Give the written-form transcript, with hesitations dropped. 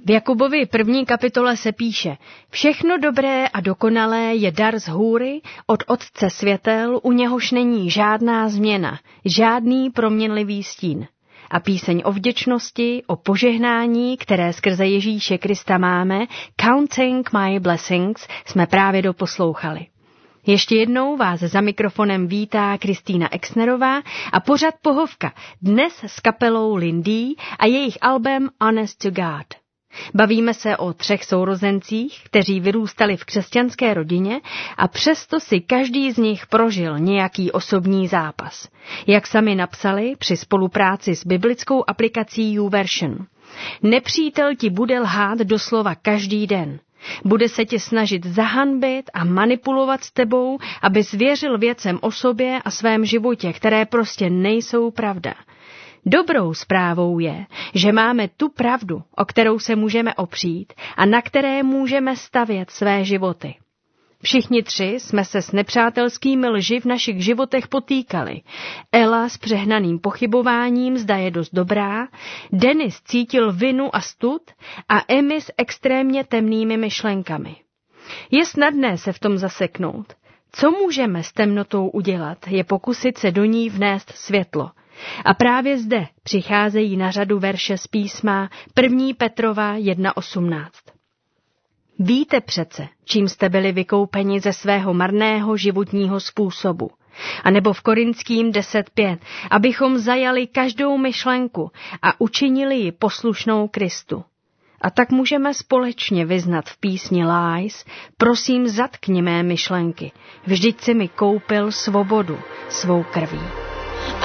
V Jakubovi 1. kapitole se píše: Všechno dobré a dokonalé je dar z hůry, od Otce světel, u něhož není žádná změna, žádný proměnlivý stín. A píseň o vděčnosti, o požehnání, které skrze Ježíše Krista máme, Counting My Blessings, jsme právě doposlouchali. Ještě jednou vás za mikrofonem vítá Kristýna Exnerová a pořad Pohovka, dnes s kapelou Lindy a jejich albem Honest to God. Bavíme se o 3 sourozencích, kteří vyrůstali v křesťanské rodině a přesto si každý z nich prožil nějaký osobní zápas. Jak sami napsali při spolupráci s biblickou aplikací YouVersion. Nepřítel ti bude lhát doslova každý den. Bude se tě snažit zahanbit a manipulovat s tebou, aby zvěřil věcem o sobě a svém životě, které prostě nejsou pravda. Dobrou zprávou je, že máme tu pravdu, o kterou se můžeme opřít a na které můžeme stavět své životy. Všichni 3 jsme se s nepřátelskými lži v našich životech potýkali. Ela s přehnaným pochybováním, zda je dost dobrá, Denis cítil vinu a stud a Emmy s extrémně temnými myšlenkami. Je snadné se v tom zaseknout. Co můžeme s temnotou udělat, je pokusit se do ní vnést světlo. A právě zde přicházejí na řadu verše z písma 1. Petrova 1.18. Víte přece, čím jste byli vykoupeni ze svého marného životního způsobu. A nebo v Korinským 10.5, abychom zajali každou myšlenku a učinili ji poslušnou Kristu. A tak můžeme společně vyznat v písni Lies: prosím, zatkni mé myšlenky, vždyť si mi koupil svobodu svou krví.